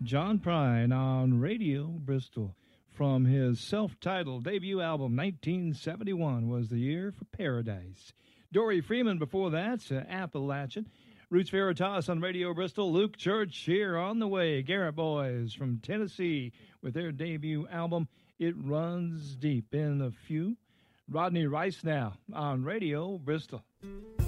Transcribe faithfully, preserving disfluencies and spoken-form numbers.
John Prine on Radio Bristol. From his self-titled debut album, nineteen seventy-one was the year for Paradise. Dory Freeman before that, uh, Appalachian. Roots Veritas on Radio Bristol. Luke Church here on the way. Garrett Boys from Tennessee with their debut album, It Runs Deep. In a few, Rodney Rice now on Radio Bristol.